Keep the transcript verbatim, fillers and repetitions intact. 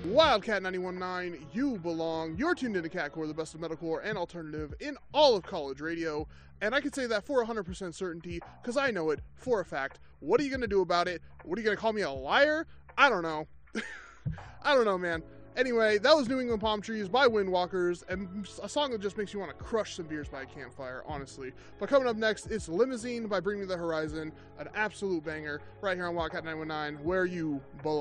Wildcat ninety-one point nine, you belong. You're tuned into Catcore, the best of metalcore and alternative in all of college radio. And I can say that for one hundred percent certainty, because I know it for a fact. What are you going to do about it? What are you going to call me a liar? I don't know. I don't know, man. Anyway, that was New England Palm Trees by Windwalkers, and a song that just makes you want to crush some beers by a campfire, honestly. But coming up next, it's Limousine by Bring Me the Horizon, an absolute banger, right here on Wildcat ninety-one point nine, where you belong.